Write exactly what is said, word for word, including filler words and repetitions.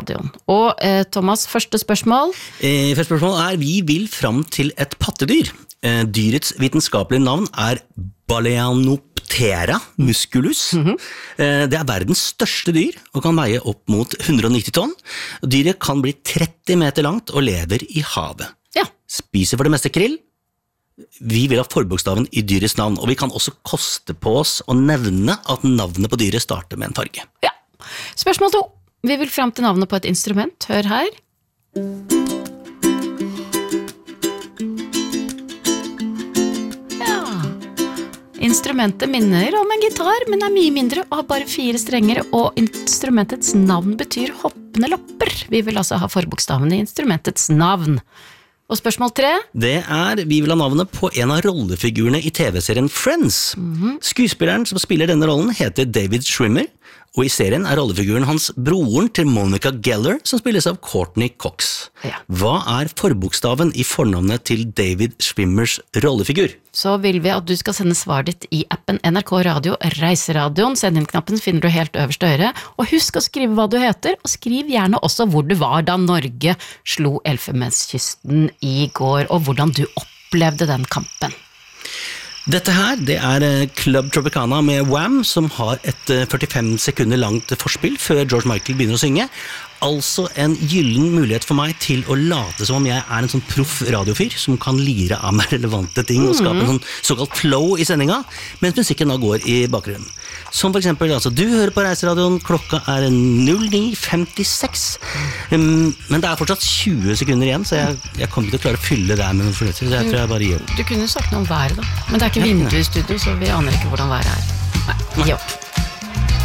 Reiseradioen. Og eh, Thomas, første spørsmål? Eh, første spørsmål er, vi vil fram til et pattedyr. Eh, dyrets vitenskapelige navn er Balaenoptera musculus. Mm-hmm. eh, det er verdens største dyr, og kan veie opp mot hundre og nitti tonn. Dyret kan bli tretti meter langt og lever i havet. Ja. Spiser for det meste krill. Vi vil ha forbokstaven i dyrets navn, og vi kan også koste på oss å nevne at navnet på dyret starter med en farge. Ja. Spørsmål to. Vi vil frem til navnet på et instrument. Hør her. Ja. Instrumentet minner om en gitar, men er mye mindre og har bare fire strenger, og instrumentets navn betyr hoppende lopper. Vi vil altså ha forbokstaven i instrumentets navn. Og spørsmål tre? Det er, vi vil ha navnet på en av rollefigurene i T V-serien Friends. Mm-hmm. Skuespilleren som spiller denne rollen heter David Schwimmer, og i serien er rollefiguren hans broren til Monica Geller, som spilles av Courtney Cox. Ja. Hva er forbokstaven i fornavnet til David Schwimmers rollefigur? Så vil vi at du skal sende svar ditt i appen N R K Radio Reiseradioen. Send inn-knappen finner du helt øverst øre. Og husk å skrive hva du heter, og skriv gjerne også hvor du var da Norge slo Elfenbenskysten i går, og hvordan du opplevde den kampen. Dette her, det er Club Tropicana med Wham, som har et førtifem sekunder langt forspill før George Michael begynner å synge. Altså en gyllen mulighet for meg til å late som om jeg er en sånn proff radiofyr som kan lire av meg relevante ting og skape en sånn såkalt flow i sendinga, mens musikken da går i bakgrunnen. Som for eksempel, altså, du hører på Reiseradioen, klokka er null ni femtiseks, um, men det er fortsatt tjue sekunder igjen, så jeg, jeg kommer ikke til å klare å fylle det med noen fornøyelser, så jeg tror jeg bare gir opp. Du kunne sagt noe om været da, men det er ikke vindu i studio, så vi aner ikke hvordan været er. Nei, gi opp.